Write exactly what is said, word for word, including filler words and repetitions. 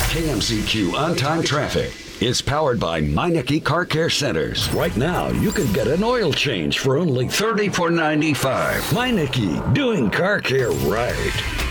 K M C Q on-time traffic is powered by Meineke Car Care Centers. Right now, you can get an oil change for only thirty-four ninety-five. Meineke, doing car care right.